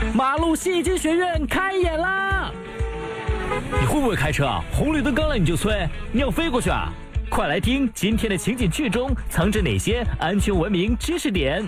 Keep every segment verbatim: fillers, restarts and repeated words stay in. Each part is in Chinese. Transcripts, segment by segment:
马路戏剧学院开演啦！你会不会开车啊？红绿灯刚来你就催，你要飞过去啊？快来听今天的情景剧中藏着哪些安全文明知识点。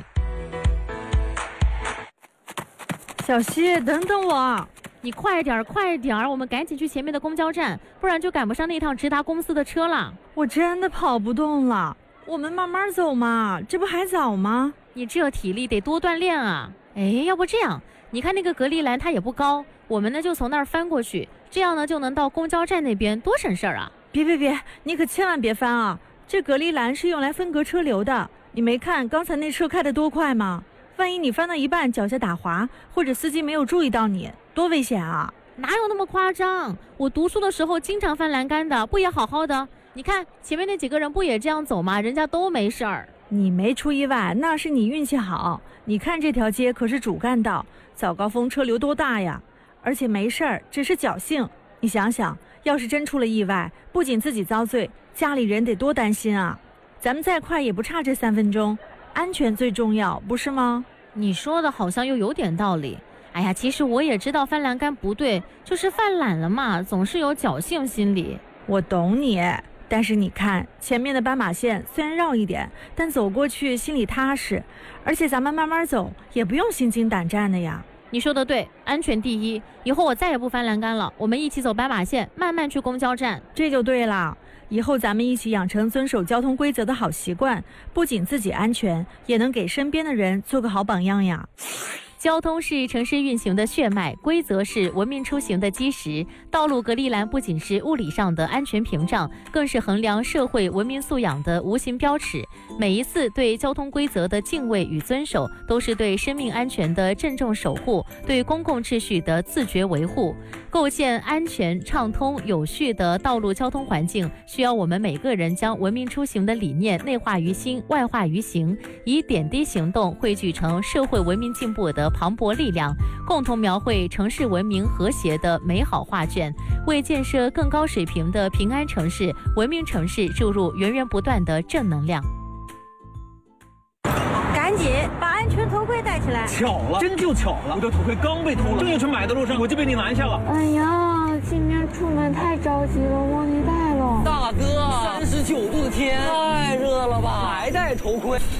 小西，等等我！ 你快点快点，我们赶紧去前面的公交站，不然就赶不上那趟直达公司的车了。 我真的跑不动了，我们慢慢走嘛，这不还早吗？ 你这体力得多锻炼啊！哎，要不这样，你看那个隔离栏它也不高，我们呢就从那儿翻过去，这样呢就能到公交站那边，多省事儿啊！ 别别别，你可千万别翻啊！这隔离栏是用来分隔车流的，你没看刚才那车开得多快吗？万一你翻到一半脚下打滑，或者司机没有注意到你，多危险啊！ 哪有那么夸张？我读书的时候经常翻栏杆的，不也好好的？你看前面那几个人不也这样走吗？人家都没事儿。 你没出意外，那是你运气好。你看这条街可是主干道，早高峰车流多大呀！而且没事儿，只是侥幸。你想想，要是真出了意外，不仅自己遭罪，家里人得多担心啊！咱们再快也不差这三分钟，安全最重要，不是吗？ 你说的好像又有点道理。哎呀，其实我也知道翻栏杆不对，就是犯懒了嘛，总是有侥幸心理。 我懂你。但是你看前面的斑马线虽然绕一点，但走过去心里踏实，而且咱们慢慢走也不用心惊胆战的呀。 你说的对，安全第一，以后我再也不翻栏杆了，我们一起走斑马线，慢慢去公交站。 这就对了，以后咱们一起养成遵守交通规则的好习惯，不仅自己安全，也能给身边的人做个好榜样呀。 交通是城市运行的血脉，规则是文明出行的基石。道路隔离栏不仅是物理上的安全屏障，更是衡量社会文明素养的无形标尺。每一次对交通规则的敬畏与遵守，都是对生命安全的郑重守护，对公共秩序的自觉维护。构建安全、畅通、有序的道路交通环境，需要我们每个人将文明出行的理念内化于心，外化于行，以点滴行动汇聚成社会文明进步的磅礴力量，共同描绘城市文明和谐的美好画卷，为建设更高水平的平安城市、文明城市注入源源不断的正能量。 赶紧把安全头盔戴起来！ 巧了，真就巧了，我的头盔刚被偷了，正要去买的路上，我就被你拦下了。 哎呀，今天出门太着急了，忘记戴了。 大哥，三十九度的天，太热了吧？还戴头盔？